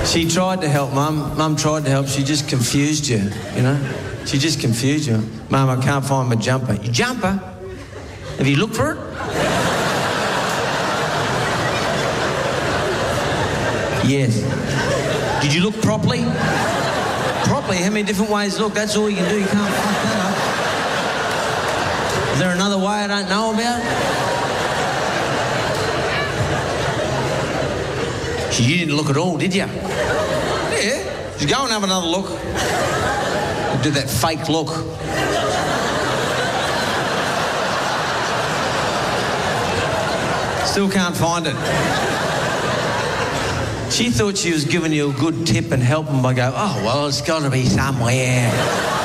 She tried to help, Mum. Mum tried to help. She just confused you, you know? She just confused you. Mum, I can't find my jumper. Your jumper? Have you looked for it? Yes. Did you look properly? Properly? How many different ways to look? That's all you can do. You can't fuck that up. Is there another way I don't know about? You didn't look at all, did you? Yeah. Just go and have another look. Do that fake look. Still can't find it. She thought she was giving you a good tip and helping by going, oh, well, it's got to be somewhere.